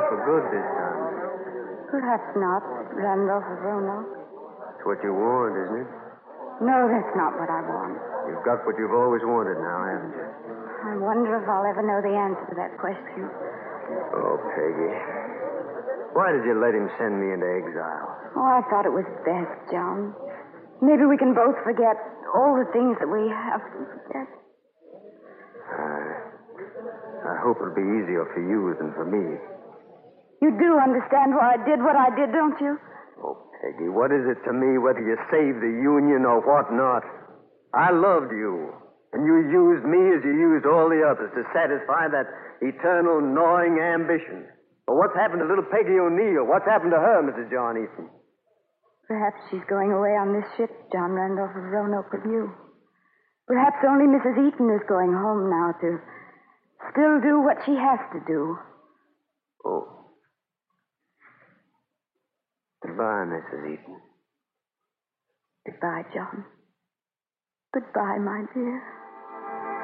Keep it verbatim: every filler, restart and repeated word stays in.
out for good this time. Perhaps not, Randolph of Roanoke. It's what you want, isn't it? No, that's not what I want. You've got what you've always wanted now, haven't you? I wonder if I'll ever know the answer to that question. Oh, Peggy. Why did you let him send me into exile? Oh, I thought it was best, John. Maybe we can both forget all the things that we have to forget. I, I hope it'll be easier for you than for me. You do understand why I did what I did, don't you? Oh, Peggy, what is it to me whether you saved the Union or what not? I loved you, and you used me as you used all the others to satisfy that eternal gnawing ambition. But what's happened to little Peggy O'Neill? What's happened to her, Missus John Eaton? Perhaps she's going away on this ship, John Randolph of Roanoke, with you. Perhaps only Missus Eaton is going home now to still do what she has to do. Oh. Goodbye, Missus Eaton. Goodbye, John. Goodbye, my dear.